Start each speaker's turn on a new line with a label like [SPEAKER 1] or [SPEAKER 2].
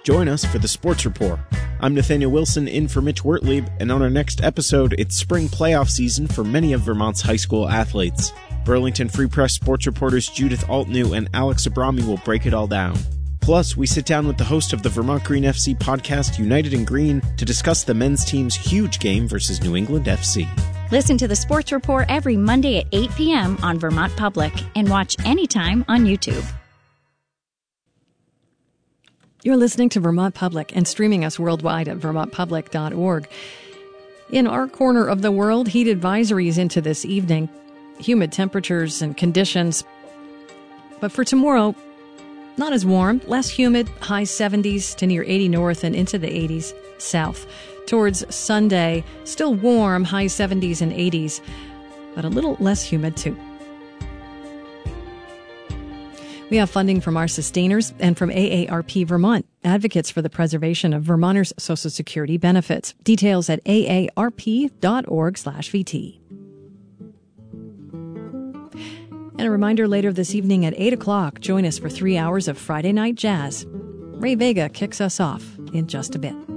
[SPEAKER 1] Join us for the Sports Report. I'm Nathaniel Wilson in for Mitch Wertlieb, and on our next episode, it's spring playoff season for many of Vermont's high school athletes. Burlington Free Press sports reporters Judith Altnew and Alex Abrami will break it all down. Plus, we sit down with the host of the Vermont Green FC podcast, United in Green, to discuss the men's team's huge game versus New England FC.
[SPEAKER 2] Listen to the Sports Report every Monday at 8 p.m. on Vermont Public and watch anytime on YouTube.
[SPEAKER 3] You're listening to Vermont Public and streaming us worldwide at vermontpublic.org. In our corner of the world, heat advisories into this evening. Humid temperatures and conditions. But for tomorrow, not as warm, less humid, high 70s to near 80 north and into the 80s south. Towards Sunday, still warm, high 70s and 80s, but a little less humid too. We have funding from our sustainers and from AARP Vermont, advocates for the preservation of Vermonters' Social Security benefits. Details at aarp.org/VT. And a reminder, later this evening at 8 o'clock, join us for 3 hours of Friday Night Jazz. Ray Vega kicks us off in just a bit.